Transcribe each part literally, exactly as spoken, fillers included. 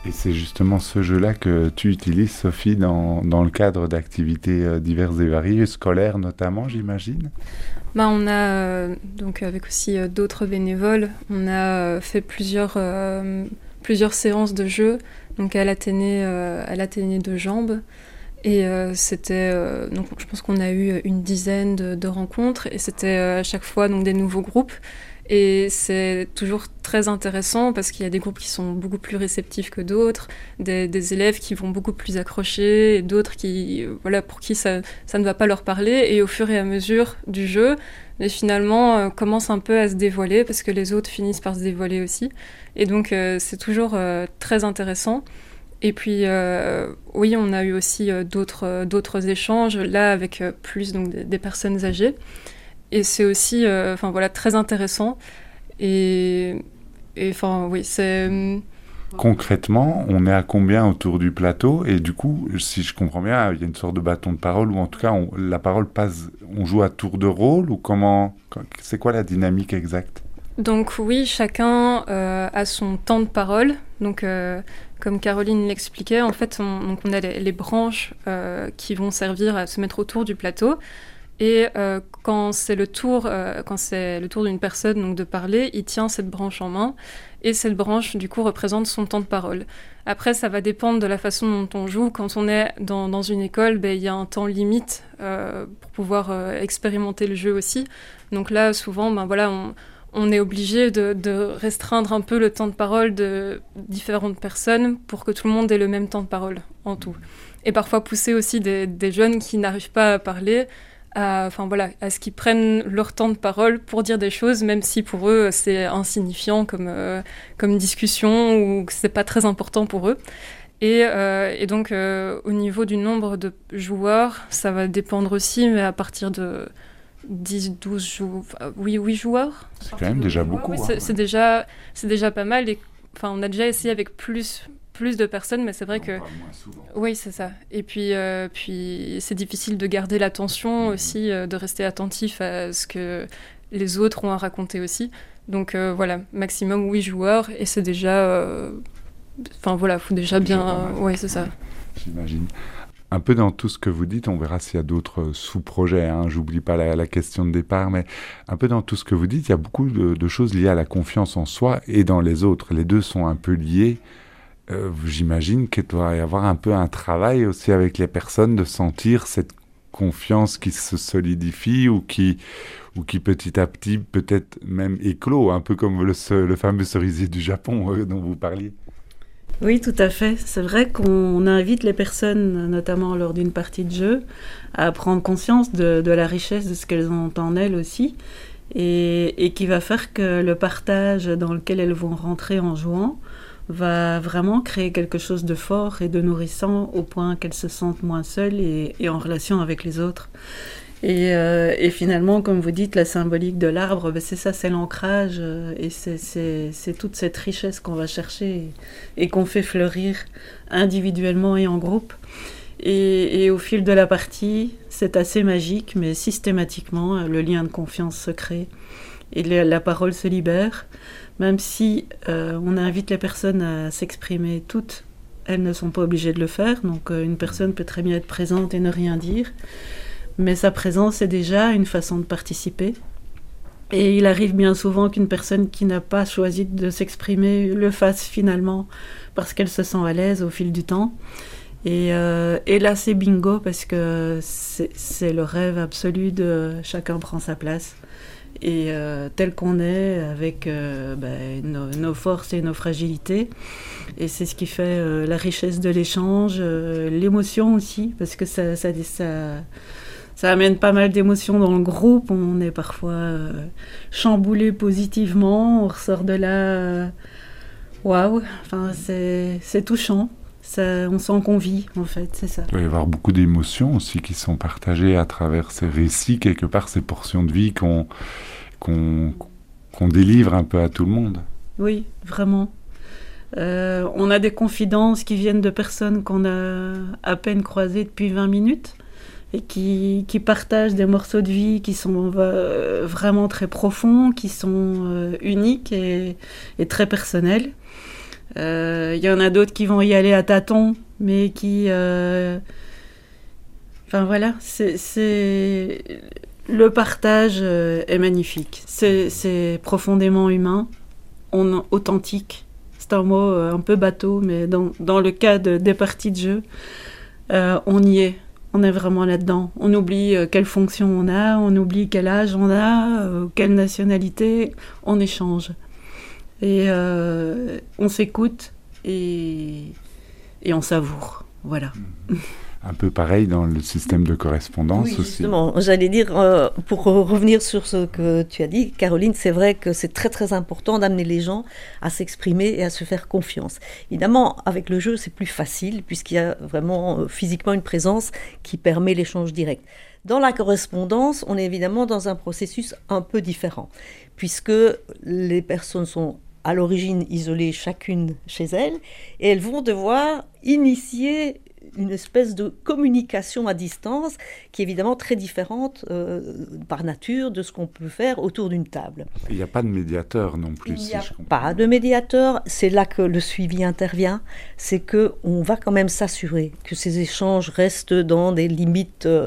Et c'est justement ce jeu-là que tu utilises, Sophie, dans, dans le cadre d'activités euh, diverses et variées, scolaires notamment, j'imagine? Bah, on a, euh, donc avec aussi euh, d'autres bénévoles, on a euh, fait plusieurs, euh, plusieurs séances de jeu, donc à l'Athénée, euh, à l'Athénée de Jambes. Et euh, c'était, euh, donc je pense qu'on a eu une dizaine de, de rencontres, et c'était euh, à chaque fois donc, des nouveaux groupes. Et c'est toujours très intéressant parce qu'il y a des groupes qui sont beaucoup plus réceptifs que d'autres, des, des élèves qui vont beaucoup plus accrocher, et d'autres qui, voilà, pour qui ça, ça ne va pas leur parler. Et au fur et à mesure du jeu, les finalement euh, commencent un peu à se dévoiler parce que les autres finissent par se dévoiler aussi. Et donc euh, c'est toujours euh, très intéressant. Et puis, euh, oui, on a eu aussi euh, d'autres, euh, d'autres échanges, là, avec euh, plus donc, des, des personnes âgées. Et c'est aussi euh, voilà, très intéressant. Et, enfin, oui, c'est... Concrètement, on est à combien autour du plateau? Et du coup, si je comprends bien, il y a une sorte de bâton de parole, ou en tout cas, on, la parole passe, on joue à tour de rôle, ou comment, c'est quoi la dynamique exacte? Donc oui, chacun euh, a son temps de parole. Donc, euh, comme Caroline l'expliquait, en fait, on, donc on a les, les branches euh, qui vont servir à se mettre autour du plateau. Et euh, quand c'est le tour, euh, quand c'est le tour d'une personne donc de parler, il tient cette branche en main. Et cette branche, du coup, représente son temps de parole. Après, ça va dépendre de la façon dont on joue. Quand on est dans, dans une école, ben, il y a un temps limite euh, pour pouvoir euh, expérimenter le jeu aussi. Donc là, souvent, ben, voilà, on... on est obligé de, de restreindre un peu le temps de parole de différentes personnes pour que tout le monde ait le même temps de parole en tout. Et parfois pousser aussi des, des jeunes qui n'arrivent pas à parler à, enfin, voilà, à ce qu'ils prennent leur temps de parole pour dire des choses, même si pour eux c'est insignifiant comme, euh, comme discussion ou que c'est pas très important pour eux. Et, euh, et donc euh, au niveau du nombre de joueurs, ça va dépendre aussi, mais à partir de dix, douze joueurs, oui, huit joueurs. C'est quand même déjà beaucoup. Oui, Hein, c'est, ouais. c'est, déjà, c'est déjà pas mal. Et, enfin, on a déjà essayé avec plus, plus de personnes, mais c'est vrai on que... parle moins souvent. Oui, c'est ça. Et puis, euh, puis c'est difficile de garder l'attention mmh. aussi, euh, de rester attentif à ce que les autres ont à raconter aussi. Donc euh, voilà, maximum huit joueurs, et c'est déjà... Enfin euh, voilà, il faut déjà c'est bien... Déjà oui, c'est ça. J'imagine. Un peu dans tout ce que vous dites, on verra s'il y a d'autres sous-projets, hein, j'oublie pas la, la question de départ, mais un peu dans tout ce que vous dites, il y a beaucoup de, de choses liées à la confiance en soi et dans les autres. Les deux sont un peu liés. Euh, j'imagine qu'il doit y avoir un peu un travail aussi avec les personnes de sentir cette confiance qui se solidifie ou qui, ou qui petit à petit peut-être même éclot, un peu comme le, le fameux cerisier du Japon euh, dont vous parliez. Oui, tout à fait. C'est vrai qu'on invite les personnes, notamment lors d'une partie de jeu, à prendre conscience de, de la richesse de ce qu'elles ont en elles aussi, et, et qui va faire que le partage dans lequel elles vont rentrer en jouant va vraiment créer quelque chose de fort et de nourrissant au point qu'elles se sentent moins seules et, et en relation avec les autres. Et, euh, et finalement, comme vous dites, la symbolique de l'arbre, ben c'est ça, c'est l'ancrage, euh, et c'est, c'est, c'est toute cette richesse qu'on va chercher et, et qu'on fait fleurir individuellement et en groupe. Et, et au fil de la partie, c'est assez magique, mais systématiquement, le lien de confiance se crée et la, la parole se libère, même si euh, on invite les personnes à s'exprimer toutes, elles ne sont pas obligées de le faire, donc euh, une personne peut très bien être présente et ne rien dire. Mais sa présence est déjà une façon de participer. Et il arrive bien souvent qu'une personne qui n'a pas choisi de s'exprimer le fasse finalement parce qu'elle se sent à l'aise au fil du temps. Et, euh, et là, c'est bingo parce que c'est, c'est le rêve absolu de chacun prend sa place. Et euh, tel qu'on est, avec euh, ben, nos, nos forces et nos fragilités. Et c'est ce qui fait euh, la richesse de l'échange, euh, l'émotion aussi, parce que ça... ça, ça Ça amène pas mal d'émotions dans le groupe. On est parfois euh, chamboulé positivement. On ressort de là, waouh. Wow. Enfin, c'est, c'est touchant. Ça, on sent qu'on vit, en fait, c'est ça. Il doit y avoir beaucoup d'émotions aussi qui sont partagées à travers ces récits, quelque part, ces portions de vie qu'on, qu'on, qu'on délivre un peu à tout le monde. Oui, vraiment. Euh, on a des confidences qui viennent de personnes qu'on a à peine croisées depuis vingt minutes. Et qui, qui partagent des morceaux de vie qui sont euh, vraiment très profonds, qui sont euh, uniques et, et très personnels. Euh, il y en a d'autres qui vont y aller à tâtons, mais qui... Euh... Enfin voilà, c'est, c'est... le partage euh, est magnifique. C'est, c'est profondément humain, on, authentique. C'est un mot euh, un peu bateau, mais dans, dans le cas de, des parties de jeu, euh, on y est. On est vraiment là-dedans. On oublie euh, quelle fonction on a, on oublie quel âge on a, euh, quelle nationalité, on échange. Et euh, on s'écoute et, et on savoure. Voilà. Un peu pareil dans le système de correspondance oui, aussi. Justement, j'allais dire, euh, pour revenir sur ce que tu as dit, Caroline, c'est vrai que c'est très très important d'amener les gens à s'exprimer et à se faire confiance. Évidemment, avec le jeu, c'est plus facile, puisqu'il y a vraiment euh, physiquement une présence qui permet l'échange direct. Dans la correspondance, on est évidemment dans un processus un peu différent, puisque les personnes sont à l'origine isolées chacune chez elles, et elles vont devoir initier une espèce de communication à distance qui est évidemment très différente euh, par nature de ce qu'on peut faire autour d'une table. Il n'y a pas de médiateur non plus. Il n'y a si je pas de médiateur, c'est là que le suivi intervient, c'est qu'on va quand même s'assurer que ces échanges restent dans des limites... Euh,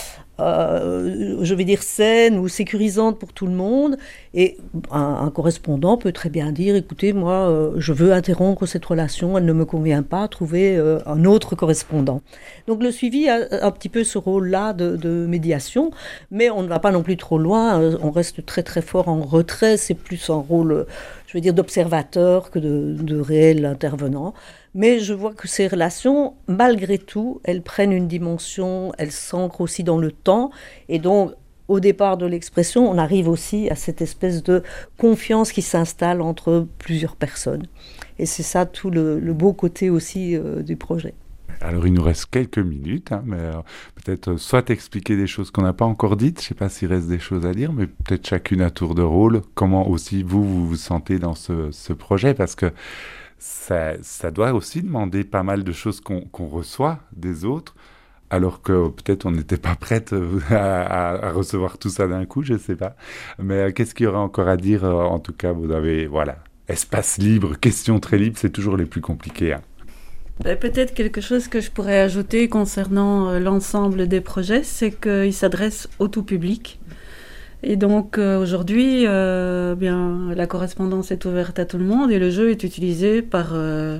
Euh, je vais dire saine ou sécurisante pour tout le monde, et un, un correspondant peut très bien dire écoutez, moi euh, je veux interrompre cette relation, elle ne me convient pas, trouver euh, un autre correspondant. Donc le suivi a un petit peu ce rôle-là de, de médiation, mais on ne va pas non plus trop loin, euh, on reste très très fort en retrait, c'est plus un rôle, je veux dire, d'observateur que de, de réel intervenant. Mais je vois que ces relations, malgré tout, elles prennent une dimension, elles s'ancrent aussi dans le temps. Et donc, au départ de l'expression, on arrive aussi à cette espèce de confiance qui s'installe entre plusieurs personnes. Et c'est ça tout le, le beau côté aussi euh, du projet. Alors, il nous reste quelques minutes, hein, mais euh, peut-être euh, soit expliquer des choses qu'on n'a pas encore dites, je ne sais pas s'il reste des choses à dire, mais peut-être chacune à tour de rôle, comment aussi vous, vous vous sentez dans ce, ce projet, parce que Ça, ça doit aussi demander pas mal de choses qu'on, qu'on reçoit des autres, alors que peut-être on n'était pas prête à, à, à recevoir tout ça d'un coup, je ne sais pas. Mais euh, qu'est-ce qu'il y aurait encore à dire? En tout cas, vous avez, voilà, espace libre, questions très libres, c'est toujours les plus compliqués. Hein. Peut-être quelque chose que je pourrais ajouter concernant euh, l'ensemble des projets, c'est qu'ils s'adressent au tout public. Et donc euh, aujourd'hui, euh, bien, la correspondance est ouverte à tout le monde et le jeu est utilisé par euh,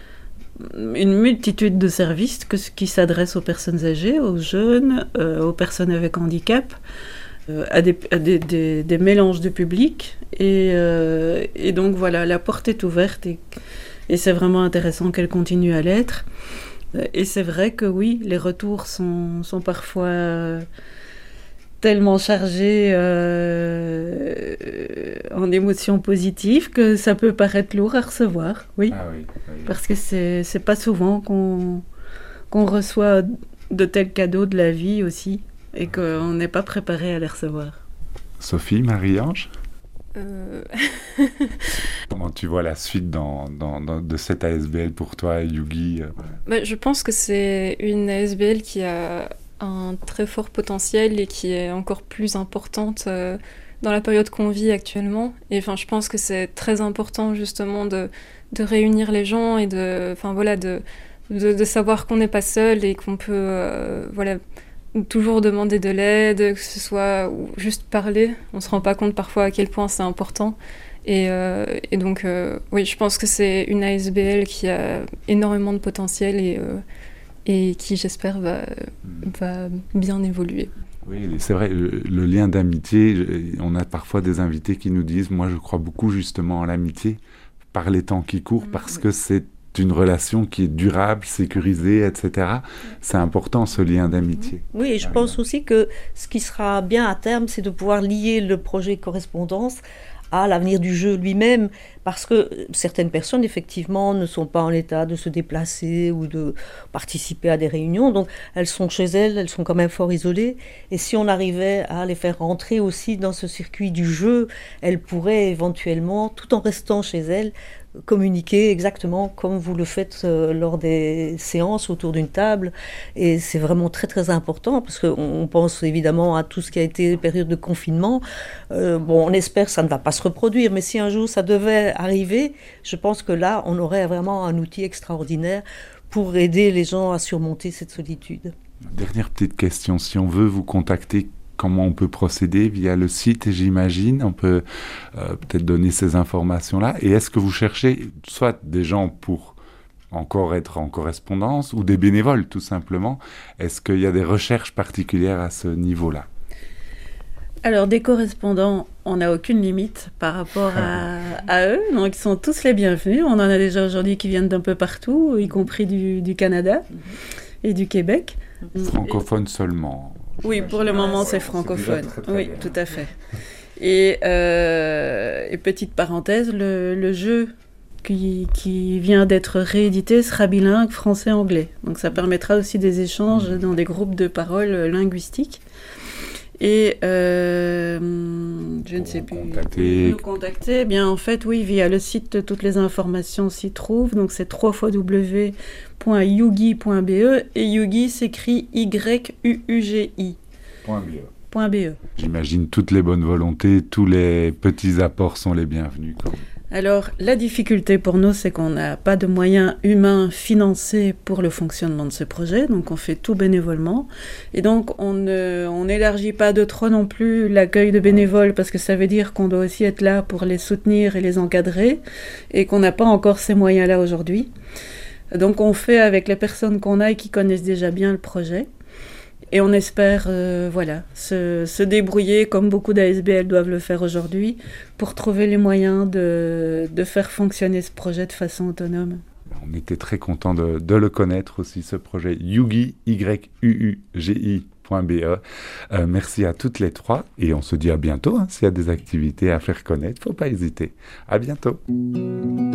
une multitude de services que, qui s'adressent aux personnes âgées, aux jeunes, euh, aux personnes avec handicap, euh, à, des, à des, des, des mélanges de public. Et, euh, et donc voilà, la porte est ouverte et, et c'est vraiment intéressant qu'elle continue à l'être. Et c'est vrai que oui, les retours sont, sont parfois... Euh, tellement chargé euh, en émotions positives que ça peut paraître lourd à recevoir, oui. Ah oui, oui. Parce que c'est, c'est pas souvent qu'on, qu'on reçoit de tels cadeaux de la vie aussi et qu'on n'est pas préparé à les recevoir. Sophie, Marie-Ange euh... Comment tu vois la suite dans, dans, dans, de cette A S B L pour toi, Yugi? bah, Je pense que c'est une A S B L qui a un très fort potentiel et qui est encore plus importante euh, dans la période qu'on vit actuellement. Et enfin, je pense que c'est très important justement de, de réunir les gens et de, enfin, voilà, de, de, de savoir qu'on n'est pas seul et qu'on peut euh, voilà, toujours demander de l'aide, que ce soit ou juste parler. On ne se rend pas compte parfois à quel point c'est important. Et, euh, et donc, euh, oui, je pense que c'est une A S B L qui a énormément de potentiel et euh, et qui, j'espère, va, va bien évoluer. Oui, c'est vrai, le, le lien d'amitié, on a parfois des invités qui nous disent « Moi, je crois beaucoup justement à l'amitié, par les temps qui courent, mmh, parce oui. que c'est une relation qui est durable, sécurisée, et cetera » C'est important, ce lien d'amitié. Oui, et je pense aussi que ce qui sera bien à terme, c'est de pouvoir lier le projet correspondance à l'avenir du jeu lui-même, parce que certaines personnes, effectivement, ne sont pas en état de se déplacer ou de participer à des réunions, donc elles sont chez elles, elles sont quand même fort isolées, et si on arrivait à les faire rentrer aussi dans ce circuit du jeu, elles pourraient éventuellement, tout en restant chez elles, communiquer exactement comme vous le faites euh, lors des séances autour d'une table. Et c'est vraiment très très important parce qu'on pense évidemment à tout ce qui a été période de confinement. Euh, bon, on espère que ça ne va pas se reproduire, mais si un jour ça devait arriver, je pense que là, on aurait vraiment un outil extraordinaire pour aider les gens à surmonter cette solitude. Dernière petite question, si on veut vous contacter, comment on peut procéder? Via le site, j'imagine. On peut euh, peut-être donner ces informations-là. Et est-ce que vous cherchez soit des gens pour encore être en correspondance ou des bénévoles, tout simplement? Est-ce qu'il y a des recherches particulières à ce niveau-là? Alors, des correspondants, on n'a aucune limite par rapport à, à eux. Donc, ils sont tous les bienvenus. On en a déjà aujourd'hui qui viennent d'un peu partout, y compris du, du Canada et du Québec. Francophone seulement. Oui, pour le moment, c'est francophone. Oui, tout à fait. Et, euh, et petite parenthèse, le, le jeu qui, qui vient d'être réédité sera bilingue français-anglais. Donc, ça permettra aussi des échanges dans des groupes de paroles linguistiques. Et euh, je ne sais plus. Contacter. Nous contacter. Eh bien, en fait, oui, via le site, toutes les informations s'y trouvent. Donc, c'est w w w point yugi point b e et Yugi s'écrit Y U U G I. Point B E. J'imagine toutes les bonnes volontés, tous les petits apports sont les bienvenus. Quoi. Alors, la difficulté pour nous, c'est qu'on n'a pas de moyens humains financés pour le fonctionnement de ce projet, donc on fait tout bénévolement. Et donc, on ne, on n'élargit pas de trop non plus l'accueil de bénévoles, parce que ça veut dire qu'on doit aussi être là pour les soutenir et les encadrer, et qu'on n'a pas encore ces moyens-là aujourd'hui. Donc, on fait avec les personnes qu'on a et qui connaissent déjà bien le projet. Et on espère euh, voilà, se, se débrouiller, comme beaucoup d'A S B L doivent le faire aujourd'hui, pour trouver les moyens de, de faire fonctionner ce projet de façon autonome. On était très contents de, de le connaître aussi, ce projet Yugi, Y U U G I point B E. Euh, merci à toutes les trois et on se dit à bientôt. Hein, s'il y a des activités à faire connaître, il ne faut pas hésiter. À bientôt.